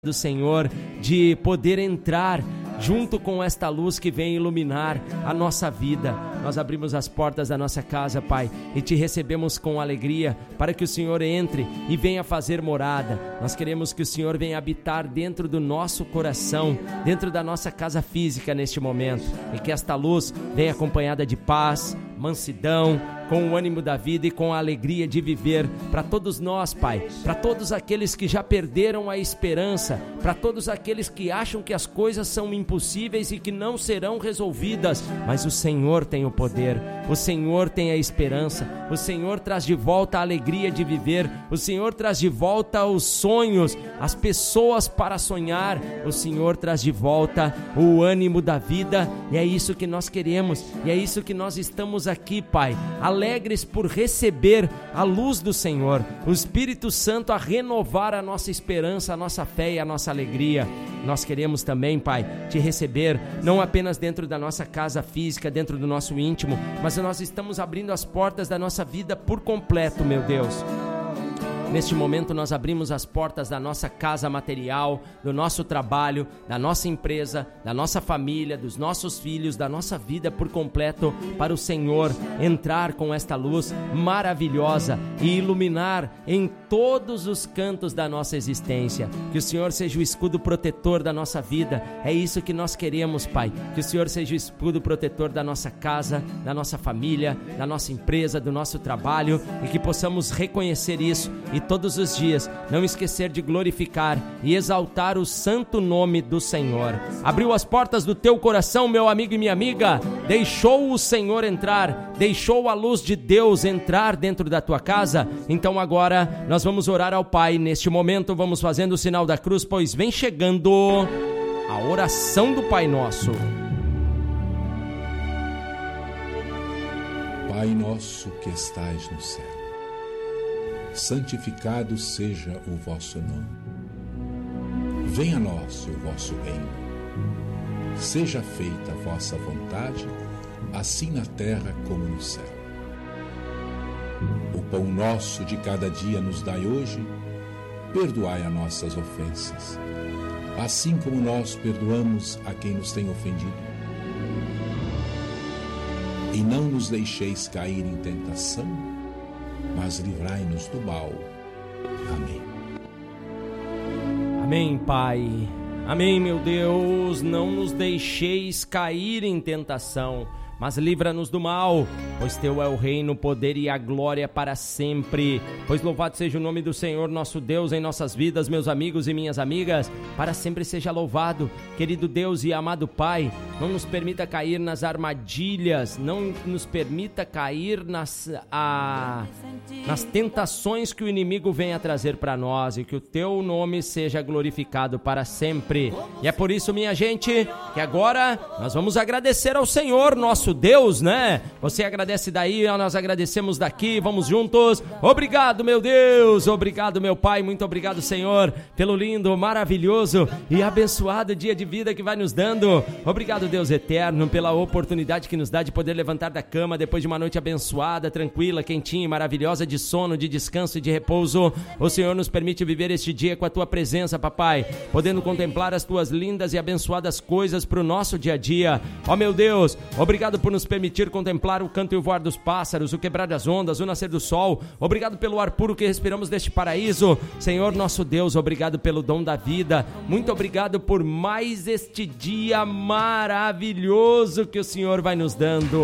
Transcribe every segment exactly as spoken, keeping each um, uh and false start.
do Senhor, de poder entrar junto com esta luz que vem iluminar a nossa vida. Nós abrimos as portas da nossa casa, Pai, e te recebemos com alegria para que o Senhor entre e venha fazer morada. Nós queremos que o Senhor venha habitar dentro do nosso coração, dentro da nossa casa física neste momento, e que esta luz venha acompanhada de paz, mansidão, com o ânimo da vida e com a alegria de viver para todos nós, Pai, para todos aqueles que já perderam a esperança, para todos aqueles que acham que as coisas são impossíveis e que não serão resolvidas, mas o Senhor tem o poder, o Senhor tem a esperança, o Senhor traz de volta a alegria de viver, o Senhor traz de volta os sonhos, as pessoas para sonhar, o Senhor traz de volta o ânimo da vida, e é isso que nós queremos, e é isso que nós estamos aqui, Pai, alegres por receber a luz do Senhor, o Espírito Santo a renovar a nossa esperança, a nossa fé e a nossa alegria. Nós queremos também, Pai, te receber, não apenas dentro da nossa casa física, dentro do nosso íntimo, mas nós estamos abrindo as portas da nossa vida por completo, meu Deus. Neste momento nós abrimos as portas da nossa casa material, do nosso trabalho, da nossa empresa, da nossa família, dos nossos filhos, da nossa vida por completo para o Senhor entrar com esta luz maravilhosa e iluminar em todos os cantos da nossa existência. Que o Senhor seja o escudo protetor da nossa vida. É isso que nós queremos, Pai. Que o Senhor seja o escudo protetor da nossa casa, da nossa família, da nossa empresa, do nosso trabalho, e que possamos reconhecer isso e todos os dias não esquecer de glorificar e exaltar o santo nome do Senhor. Abriu as portas do teu coração, meu amigo e minha amiga, deixou o Senhor entrar, deixou a luz de Deus entrar dentro da tua casa. Então agora nós vamos orar ao Pai. Neste momento vamos fazendo o sinal da cruz, pois vem chegando a oração do Pai Nosso. Pai nosso que estais no céu, santificado seja o vosso nome. Venha a nós o vosso reino. Seja feita a vossa vontade, assim na terra como no céu. O pão nosso de cada dia nos dai hoje. Perdoai as nossas ofensas, assim como nós perdoamos a quem nos tem ofendido. E não nos deixeis cair em tentação, mas livrai-nos do mal. Amém. Amém, Pai. Amém, meu Deus. Não nos deixeis cair em tentação, mas livra-nos do mal, pois teu é o reino, o poder e a glória para sempre. Pois louvado seja o nome do Senhor nosso Deus em nossas vidas, meus amigos e minhas amigas, para sempre seja louvado. Querido Deus e amado Pai, não nos permita cair nas armadilhas, não nos permita cair nas, a, nas tentações que o inimigo vem a trazer para nós, e que o teu nome seja glorificado para sempre. E é por isso, minha gente, que agora nós vamos agradecer ao Senhor nosso Deus, né? Você agradece daí, nós agradecemos daqui, vamos juntos. Obrigado, meu Deus, obrigado, meu Pai, muito obrigado, Senhor, pelo lindo, maravilhoso e abençoado dia de vida que vai nos dando. Obrigado, Deus eterno, pela oportunidade que nos dá de poder levantar da cama depois de uma noite abençoada, tranquila, quentinha e maravilhosa, de sono, de descanso e de repouso. O Senhor nos permite viver este dia com a tua presença, papai, podendo contemplar as tuas lindas e abençoadas coisas para o nosso dia a dia. Ó, meu Deus, obrigado por nos permitir contemplar o canto e o voar dos pássaros, o quebrar das ondas, o nascer do sol. Obrigado pelo ar puro que respiramos deste paraíso. Senhor nosso Deus, obrigado pelo dom da vida. Muito obrigado por mais este dia maravilhoso que o Senhor vai nos dando.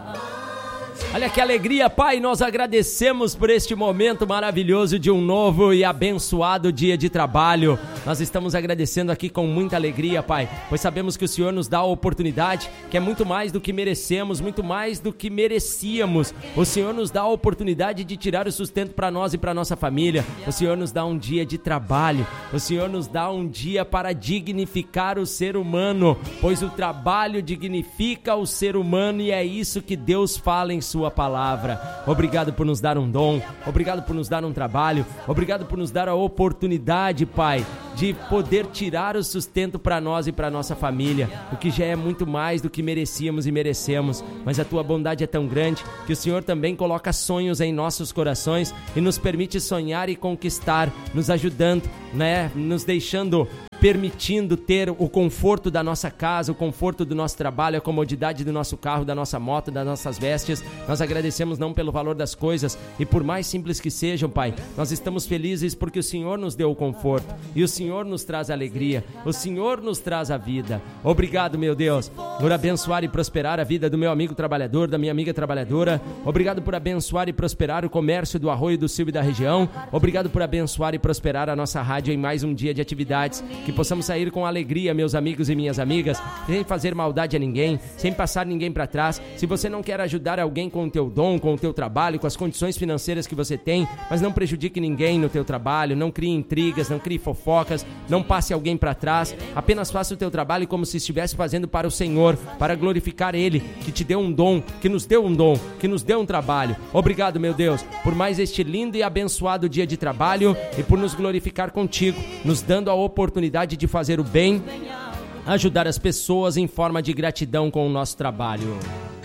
Olha que alegria, Pai, nós agradecemos por este momento maravilhoso de um novo e abençoado dia de trabalho. Nós estamos agradecendo aqui com muita alegria, Pai, pois sabemos que o Senhor nos dá a oportunidade, que é muito mais do que merecemos, muito mais do que merecíamos. O Senhor nos dá a oportunidade de tirar o sustento para nós e para nossa família. O Senhor nos dá um dia de trabalho. O Senhor nos dá um dia para dignificar o ser humano, pois o trabalho dignifica o ser humano, e é isso que Deus fala em sua palavra. Obrigado por nos dar um dom, obrigado por nos dar um trabalho, obrigado por nos dar a oportunidade, Pai, de poder tirar o sustento para nós e para nossa família, o que já é muito mais do que merecíamos e merecemos, mas a tua bondade é tão grande que o Senhor também coloca sonhos em nossos corações e nos permite sonhar e conquistar, nos ajudando, né, nos deixando, permitindo ter o conforto da nossa casa, o conforto do nosso trabalho, a comodidade do nosso carro, da nossa moto, das nossas vestes. Nós agradecemos não pelo valor das coisas e por mais simples que sejam, Pai, nós estamos felizes porque o Senhor nos deu o conforto e o Senhor nos traz a alegria, o Senhor nos traz a vida. Obrigado, meu Deus, por abençoar e prosperar a vida do meu amigo trabalhador, da minha amiga trabalhadora. Obrigado por abençoar e prosperar o comércio do Arroio do Silva e da região. Obrigado por abençoar e prosperar a nossa rádio em mais um dia de atividades. Que possamos sair com alegria, meus amigos e minhas amigas, sem fazer maldade a ninguém, sem passar ninguém para trás. Se você não quer ajudar alguém com o teu dom, com o teu trabalho, com as condições financeiras que você tem, mas não prejudique ninguém no teu trabalho, não crie intrigas, não crie fofocas, não passe alguém para trás, apenas faça o teu trabalho como se estivesse fazendo para o Senhor, para glorificar Ele, que te deu um dom, que nos deu um dom, que nos deu um trabalho. Obrigado, meu Deus, por mais este lindo e abençoado dia de trabalho e por nos glorificar contigo, nos dando a oportunidade de fazer o bem, ajudar as pessoas em forma de gratidão com o nosso trabalho.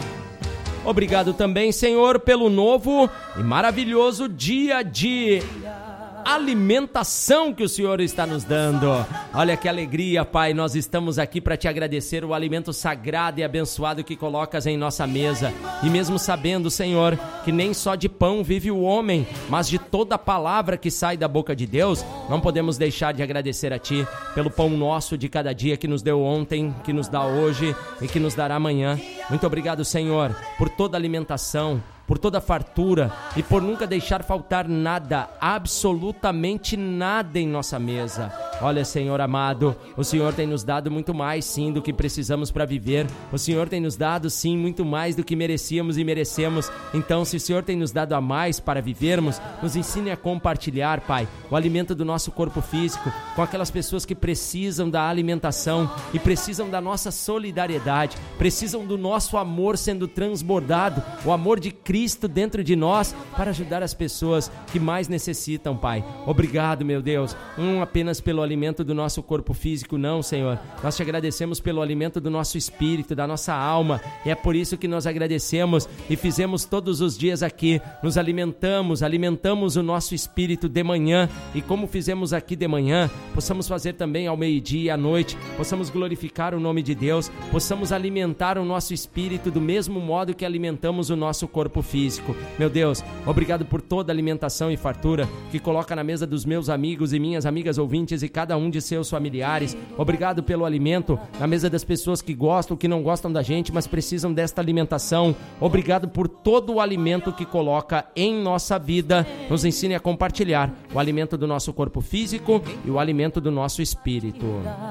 Obrigado também, Senhor, pelo novo e maravilhoso dia de alimentação que o Senhor está nos dando. Olha que alegria, Pai, nós estamos aqui para te agradecer o alimento sagrado e abençoado que colocas em nossa mesa. E mesmo sabendo, Senhor, que nem só de pão vive o homem, mas de toda palavra que sai da boca de Deus, não podemos deixar de agradecer a Ti pelo pão nosso de cada dia que nos deu ontem, que nos dá hoje e que nos dará amanhã. Muito obrigado, Senhor, por toda a alimentação, por toda a fartura e por nunca deixar faltar nada, absolutamente nada em nossa mesa. Olha, Senhor amado, o Senhor tem nos dado muito mais, sim, do que precisamos para viver. O Senhor tem nos dado, sim, muito mais do que merecíamos e merecemos. Então, se o Senhor tem nos dado a mais para vivermos, nos ensine a compartilhar, Pai, o alimento do nosso corpo físico com aquelas pessoas que precisam da alimentação e precisam da nossa solidariedade, precisam do nosso amor sendo transbordado, o amor de Cristo dentro de nós para ajudar as pessoas que mais necessitam, Pai. Obrigado, meu Deus, não apenas pelo alimento do nosso corpo físico, não, Senhor. Nós te agradecemos pelo alimento do nosso espírito, da nossa alma, e é por isso que nós agradecemos e fizemos todos os dias aqui, nos alimentamos, alimentamos o nosso espírito de manhã, e como fizemos aqui de manhã, possamos fazer também ao meio-dia e à noite, possamos glorificar o nome de Deus, possamos alimentar o nosso espírito do mesmo modo que alimentamos o nosso corpo físico. Meu Deus, obrigado por toda a alimentação e fartura que coloca na mesa dos meus amigos e minhas amigas ouvintes e cada um de seus familiares. Obrigado pelo alimento na mesa das pessoas que gostam, que não gostam da gente, mas precisam desta alimentação. Obrigado por todo o alimento que coloca em nossa vida. Nos ensine a compartilhar o alimento do nosso corpo físico e o alimento do nosso espírito.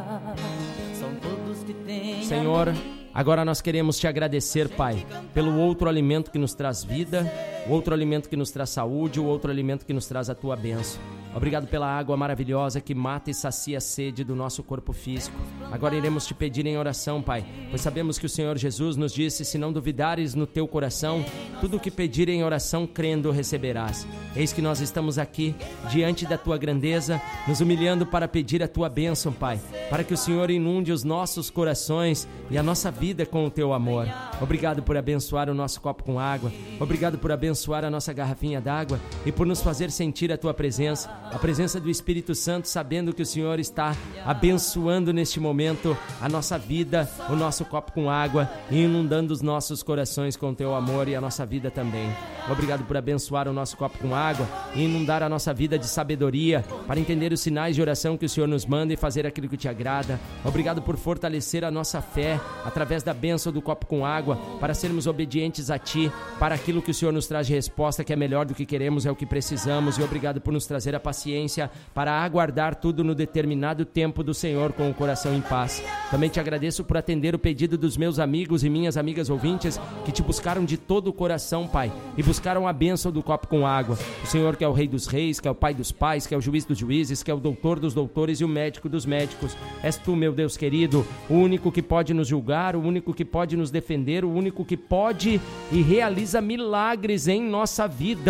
Senhor, agora nós queremos te agradecer, Pai, pelo outro alimento que nos traz vida, o outro alimento que nos traz saúde, o outro alimento que nos traz a tua bênção. Obrigado pela água maravilhosa que mata e sacia a sede do nosso corpo físico. Agora iremos te pedir em oração, Pai, pois sabemos que o Senhor Jesus nos disse: se não duvidares no teu coração, tudo o que pedir em oração crendo receberás. Eis que nós estamos aqui, diante da tua grandeza, nos humilhando para pedir a tua bênção, Pai, para que o Senhor inunde os nossos corações e a nossa vida com o teu amor. Obrigado por abençoar o nosso copo com água, obrigado por abençoar a nossa garrafinha d'água e por nos fazer sentir a tua presença, a presença do Espírito Santo, sabendo que o Senhor está abençoando neste momento a nossa vida, o nosso copo com água e inundando os nossos corações com o teu amor e a nossa vida também. Obrigado por abençoar o nosso copo com água e inundar a nossa vida de sabedoria para entender os sinais de oração que o Senhor nos manda e fazer aquilo que te agrada. Obrigado por fortalecer a nossa fé através da bênção do copo com água para sermos obedientes a Ti, para aquilo que o Senhor nos traz de resposta, que é melhor do que queremos, é o que precisamos. E obrigado por nos trazer a paciência para aguardar tudo no determinado tempo do Senhor com o coração em paz. Também te agradeço por atender o pedido dos meus amigos e minhas amigas ouvintes que te buscaram de todo o coração, Pai, e buscaram a bênção do copo com água. O Senhor que é o Rei dos Reis, que é o Pai dos Pais, que é o Juiz dos Juízes, que é o Doutor dos Doutores e o Médico dos Médicos. És Tu, meu Deus querido, o único que pode nos julgar, o único que pode nos defender, o único que pode e realiza milagres em nossa vida.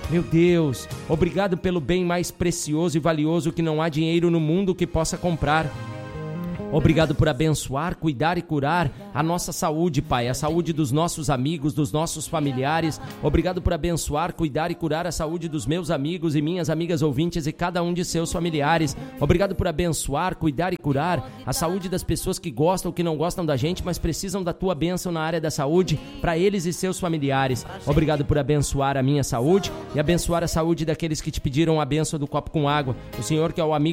Meu Deus, obrigado pelo bem mais precioso e valioso que não há dinheiro no mundo que possa comprar. Obrigado por abençoar, cuidar e curar a nossa saúde, Pai, a saúde dos nossos amigos, dos nossos familiares. Obrigado por abençoar, cuidar e curar a saúde dos meus amigos e minhas amigas ouvintes e cada um de seus familiares. Obrigado por abençoar, cuidar e curar a saúde das pessoas que gostam ou que não gostam da gente, mas precisam da tua bênção na área da saúde para eles e seus familiares. Obrigado por abençoar a minha saúde e abençoar a saúde daqueles que te pediram a bênção do copo com água. O Senhor, que é o amigo